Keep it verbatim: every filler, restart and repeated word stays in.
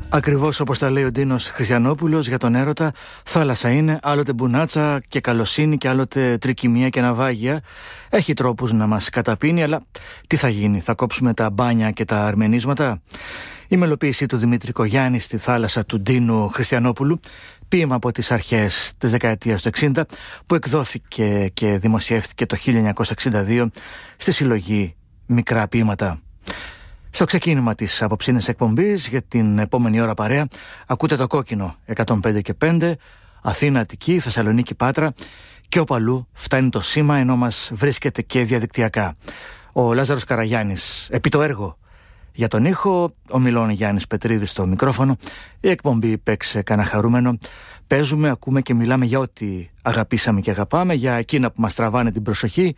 Ακριβώς όπως τα λέει ο Ντίνος Χριστιανόπουλος για τον έρωτα, θάλασσα είναι άλλοτε μπουνάτσα και καλοσύνη και άλλοτε τρικυμία και ναυάγια. Έχει τρόπους να μας καταπίνει, αλλά τι θα γίνει, θα κόψουμε τα μπάνια και τα αρμενίσματα? Η μελοποίηση του Δημήτρη Κογιάννη στη θάλασσα του Ντίνου Χριστιανόπουλου, ποίημα από τις αρχές της δεκαετίας του εξήντα, που εκδόθηκε και δημοσιεύτηκε το χίλια εννιακόσια εξήντα δύο στη συλλογή Μικρά Ποίηματα. Στο ξεκίνημα της απόψινης εκπομπής για την επόμενη ώρα παρέα ακούτε το Κόκκινο εκατόν πέντε και πέντε, Αθήνα, Αττική, Θεσσαλονίκη, Πάτρα και όπου αλλού φτάνει το σήμα, ενώ μας βρίσκεται και διαδικτυακά. Ο Λάζαρος Καραγιάννης επί το έργο. Για τον ήχο, ο Μιλών Γιάννης Πετρίδης στο μικρόφωνο. Η εκπομπή παίξε κανένα χαρούμενο. Παίζουμε, ακούμε και μιλάμε για ό,τι αγαπήσαμε και αγαπάμε, για εκείνα που μας τραβάνε την προσοχή,